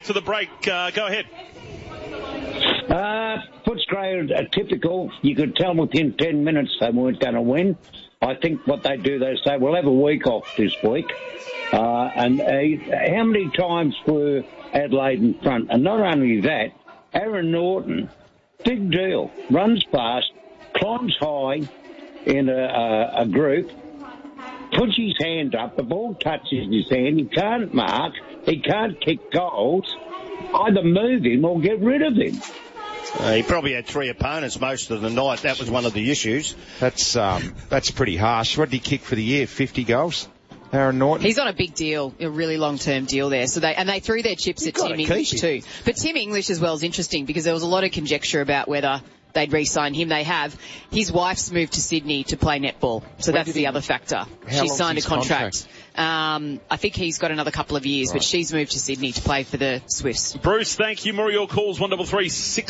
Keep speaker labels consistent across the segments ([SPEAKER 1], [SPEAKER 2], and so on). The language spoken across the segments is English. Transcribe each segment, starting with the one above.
[SPEAKER 1] after the break. Go ahead.
[SPEAKER 2] Footscray are typical. You could tell within 10 minutes they weren't going to win. I think what they do, they say, we'll have a week off this week. How many times were Adelaide in front? And not only that, Aaron Norton, big deal, runs fast, climbs high in a group, puts his hand up, the ball touches his hand, he can't mark, he can't kick goals. Either move him or get rid of him.
[SPEAKER 3] He probably had 3 opponents most of the night. That was one of the issues.
[SPEAKER 4] That's pretty harsh. What did he kick for the year? 50 goals? Aaron Norton?
[SPEAKER 5] He's on a big deal, a really long-term deal there. So they threw their chips at Tim English too. But Tim English as well is interesting because there was a lot of conjecture about whether they'd re-sign him. They have. His wife's moved to Sydney to play netball, so that's the other factor. She signed a contract. I think he's got another couple of years, but she's moved to Sydney to play for the Swifts.
[SPEAKER 1] Bruce, thank you. More of your calls, 133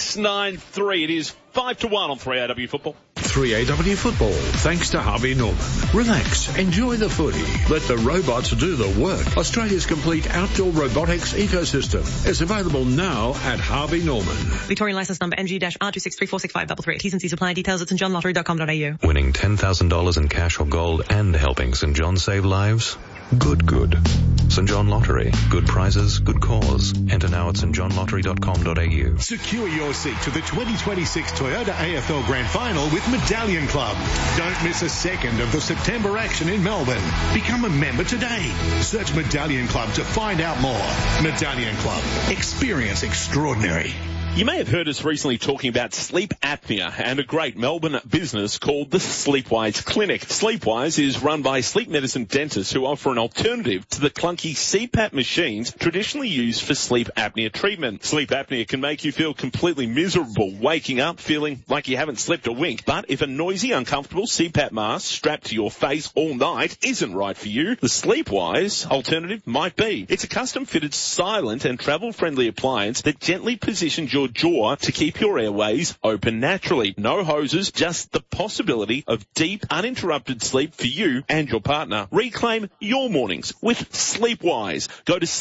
[SPEAKER 1] 693. It is 5-1 on 3AW Football.
[SPEAKER 6] 3AW Football, thanks to Harvey Norman. Relax, enjoy the footy. Let the robots do the work. Australia's complete outdoor robotics ecosystem is available now at Harvey Norman.
[SPEAKER 7] Victorian licence number MG-R26346533. T's and C's apply. Details at stjohnlottery.com.au.
[SPEAKER 8] Winning $10,000 in cash or gold and helping St John save lives? Good. St John Lottery. Good prizes, good cause. Enter now at stjohnlottery.com.au.
[SPEAKER 9] Secure your seat to the 2026 Toyota AFL Grand Final with Medallion Club. Don't miss a second of the September action in Melbourne. Become a member today. Search Medallion Club to find out more. Medallion Club. Experience extraordinary.
[SPEAKER 1] You may have heard us recently talking about sleep apnea and a great Melbourne business called the Sleepwise Clinic. Sleepwise is run by sleep medicine dentists who offer an alternative to the clunky CPAP machines traditionally used for sleep apnea treatment. Sleep apnea can make you feel completely miserable, waking up feeling like you haven't slept a wink. But if a noisy, uncomfortable CPAP mask strapped to your face all night isn't right for you, the Sleepwise alternative might be. It's a custom-fitted, silent and travel-friendly appliance that gently positions your jaw to keep your airways open naturally. No hoses, just the possibility of deep, uninterrupted sleep for you and your partner. Reclaim your mornings with Sleepwise. Go to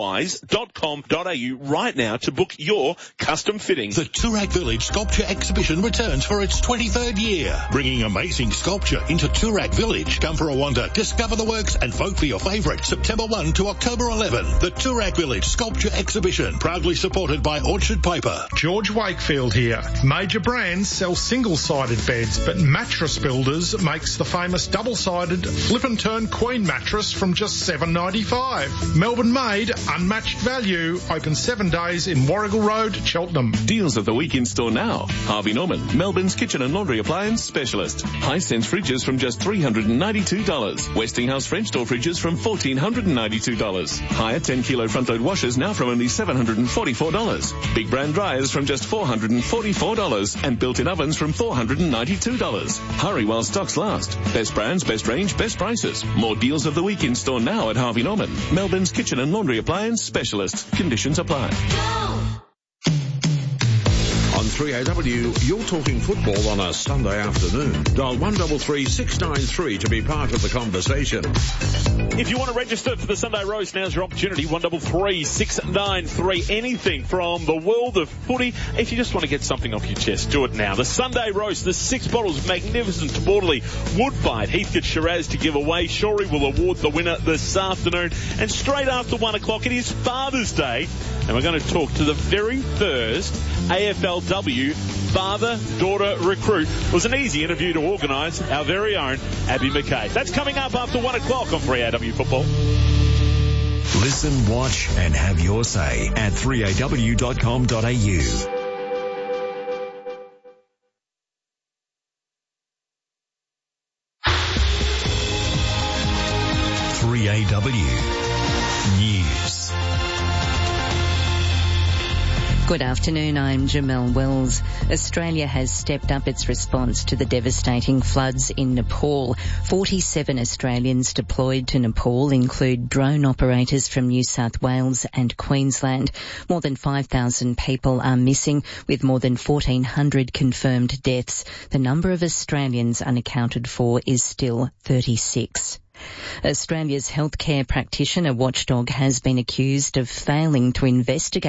[SPEAKER 1] sleepwise.com.au right now to book your custom fitting.
[SPEAKER 9] The Toorak Village Sculpture Exhibition returns for its 23rd year, bringing amazing sculpture into Toorak Village. Come for a wander, discover the works and vote for your favourite. September 1 to October 11. The Toorak Village Sculpture Exhibition, proudly supported by Orchard Paper.
[SPEAKER 10] George Wakefield here. Major brands sell single-sided beds, but Mattress Builders makes the famous double-sided flip and turn queen mattress from just $7.95. Melbourne made, unmatched value. Open 7 days in Warrigal Road, Cheltenham.
[SPEAKER 11] Deals of the week in store now. Harvey Norman, Melbourne's kitchen and laundry appliance specialist. Hisense fridges from just $392. Westinghouse French door fridges from $1,492. Higher 10-kilo front-load washers now from only $744. Big brand dryers from just $444 and built-in ovens from $492. Hurry while stocks last. Best brands, best range, best prices. More deals of the week in store now at Harvey Norman, Melbourne's kitchen and laundry appliance specialist. Conditions apply.
[SPEAKER 6] On 3AW, you're talking football on a Sunday afternoon. Dial 133 693 to be part of the conversation.
[SPEAKER 1] If you want to register for the Sunday Roast, now's your opportunity. 133 693. Anything from the world of footy. If you just want to get something off your chest, do it now. The Sunday Roast, the 6 bottles of magnificent Borderley Woodfight Heathcote Shiraz to give away. Shorey will award the winner this afternoon. And straight after 1 o'clock, it is Father's Day. And we're going to talk to the very first AFLW father-daughter recruit. It was an easy interview to organise. Our very own Abby McKay. That's coming up after 1 o'clock on 3AW Football.
[SPEAKER 12] Listen, watch and have your say at 3aw.com.au. 3AW News.
[SPEAKER 13] Good afternoon, I'm Jamelle Wells. Australia has stepped up its response to the devastating floods in Nepal. 47 Australians deployed to Nepal include drone operators from New South Wales and Queensland. More than 5,000 people are missing, with more than 1,400 confirmed deaths. The number of Australians unaccounted for is still 36. Australia's healthcare practitioner watchdog has been accused of failing to investigate